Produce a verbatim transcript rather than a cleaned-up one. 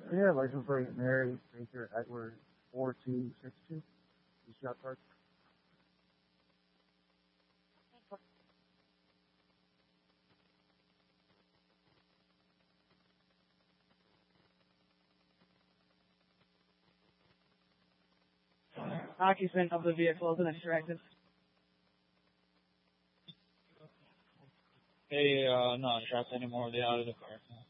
Yeah, license plate Mary Baker Edward four two six two. You shot card. Occupant of the vehicle has been extracted. Hey, uh, no shots anymore. They out of the car.